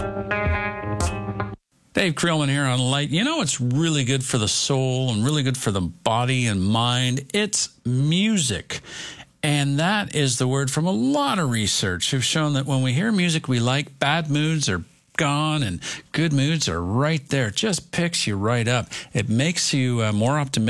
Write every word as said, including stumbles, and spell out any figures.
Dave Creelman here on Light. You know what's really good for the soul and really good for the body and mind? It's music. And that is the word from a lot of research who've shown that when we hear music we like, bad moods are gone and good moods are right there. It just picks you right up. It makes you uh, more optimistic.